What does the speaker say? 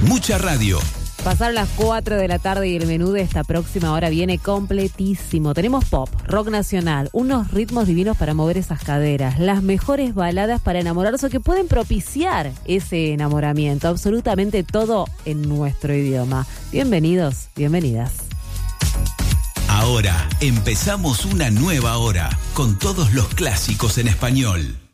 Mucha radio. Pasaron las 4 de la tarde y el menú de esta próxima hora viene completísimo. Tenemos pop, rock nacional, unos ritmos divinos para mover esas caderas, las mejores baladas para enamorarse o que pueden propiciar ese enamoramiento. Absolutamente todo en nuestro idioma. Bienvenidos, bienvenidas. Ahora empezamos una nueva hora con todos los clásicos en español.